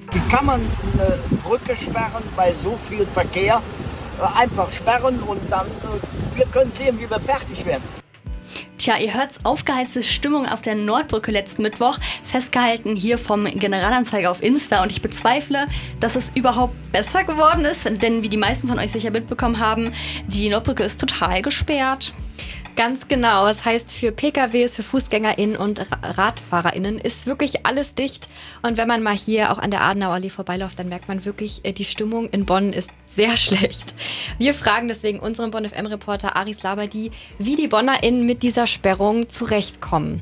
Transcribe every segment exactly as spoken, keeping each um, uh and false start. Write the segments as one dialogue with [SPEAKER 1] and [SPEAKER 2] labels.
[SPEAKER 1] Wie kann man eine Brücke sperren bei so viel Verkehr? Äh, Einfach sperren und dann, äh, wir können sehen, wie wir fertig werden.
[SPEAKER 2] Tja, ihr hört's, aufgeheizte Stimmung auf der Nordbrücke letzten Mittwoch, festgehalten hier vom Generalanzeiger auf Insta, und ich bezweifle, dass es überhaupt besser geworden ist, denn wie die meisten von euch sicher mitbekommen haben, die Nordbrücke ist total gesperrt.
[SPEAKER 3] Ganz genau. Das heißt, für P K Ws, für FußgängerInnen und RadfahrerInnen ist wirklich alles dicht. Und wenn man mal hier auch an der Adenauerallee vorbeiläuft, dann merkt man wirklich, die Stimmung in Bonn ist sehr schlecht. Wir fragen deswegen unseren Bonn F M-Reporter Aris Labadi, wie die BonnerInnen mit dieser Sperrung zurechtkommen.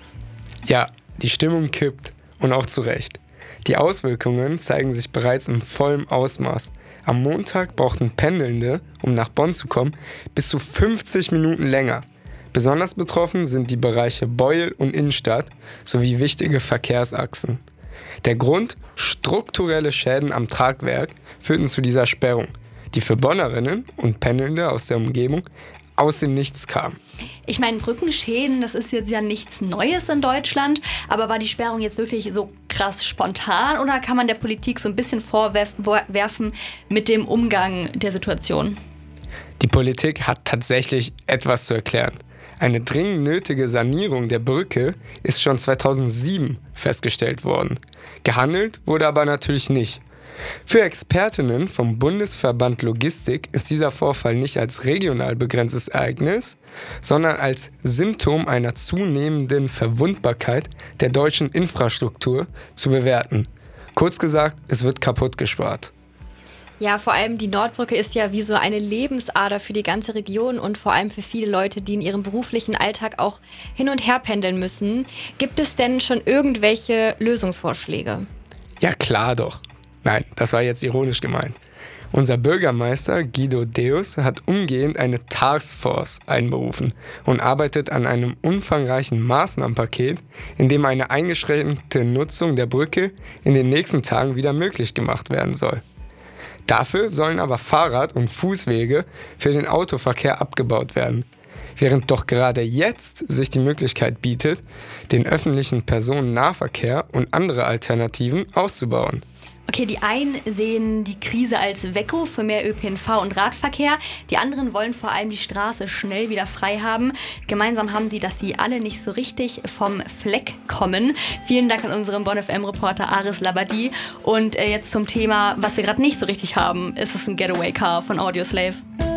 [SPEAKER 4] Ja, die Stimmung kippt, und auch zu Recht. Die Auswirkungen zeigen sich bereits in vollem Ausmaß. Am Montag brauchten Pendelnde, um nach Bonn zu kommen, bis zu fünfzig Minuten länger. Besonders betroffen sind die Bereiche Beuel und Innenstadt sowie wichtige Verkehrsachsen. Der Grund? Strukturelle Schäden am Tragwerk führten zu dieser Sperrung, die für Bonnerinnen und Pendelnde aus der Umgebung aus dem Nichts kam.
[SPEAKER 2] Ich meine, Brückenschäden, das ist jetzt ja nichts Neues in Deutschland, aber war die Sperrung jetzt wirklich so krass spontan, oder kann man der Politik so ein bisschen vorwerfen mit dem Umgang der Situation?
[SPEAKER 4] Die Politik hat tatsächlich etwas zu erklären. Eine dringend nötige Sanierung der Brücke ist schon zweitausendsieben festgestellt worden. Gehandelt wurde aber natürlich nicht. Für Expertinnen vom Bundesverband Logistik ist dieser Vorfall nicht als regional begrenztes Ereignis, sondern als Symptom einer zunehmenden Verwundbarkeit der deutschen Infrastruktur zu bewerten. Kurz gesagt, es wird kaputt gespart.
[SPEAKER 3] Ja, vor allem die Nordbrücke ist ja wie so eine Lebensader für die ganze Region und vor allem für viele Leute, die in ihrem beruflichen Alltag auch hin und her pendeln müssen. Gibt es denn schon irgendwelche Lösungsvorschläge?
[SPEAKER 4] Ja, klar doch. Nein, das war jetzt ironisch gemeint. Unser Bürgermeister Guido Deus hat umgehend eine Taskforce einberufen und arbeitet an einem umfangreichen Maßnahmenpaket, in dem eine eingeschränkte Nutzung der Brücke in den nächsten Tagen wieder möglich gemacht werden soll. Dafür sollen aber Fahrrad- und Fußwege für den Autoverkehr abgebaut werden, während doch gerade jetzt sich die Möglichkeit bietet, den öffentlichen Personennahverkehr und andere Alternativen auszubauen.
[SPEAKER 2] Okay, die einen sehen die Krise als Weckruf für mehr Ö P N V und Radverkehr. Die anderen wollen vor allem die Straße schnell wieder frei haben. Gemeinsam haben sie, dass sie alle nicht so richtig vom Fleck kommen. Vielen Dank an unseren Bonn F M-Reporter Aris Labadi. Und äh, jetzt zum Thema, was wir gerade nicht so richtig haben. Ist es ein Getaway Car von Audioslave?